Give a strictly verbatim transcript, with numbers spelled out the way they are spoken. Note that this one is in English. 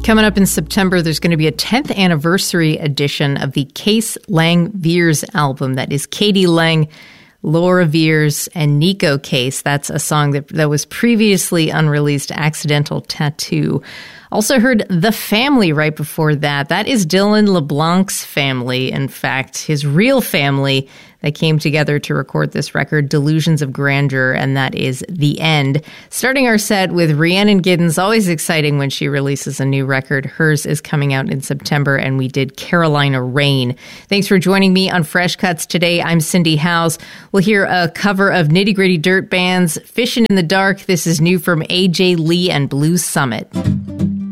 Coming up in September, there's going to be a tenth anniversary edition of the Case Lang Veirs album. That is Katie Lang, Laura Veirs, and Nico Case. That's a song that, that was previously unreleased, Accidental Tattoo. Also heard The Family right before that. That is Dylan LeBlanc's family, in fact, his real family that came together to record this record, Delusions of Grandeur, and that is The End. Starting our set with Rhiannon Giddens, always exciting when she releases a new record. Hers is coming out in September, and we did Carolina Rain. Thanks for joining me on Fresh Cuts today. I'm Cindy Howes. We'll hear a cover of Nitty Gritty Dirt Band's Fishin' in the Dark. This is new from A J Lee and Blues Summit.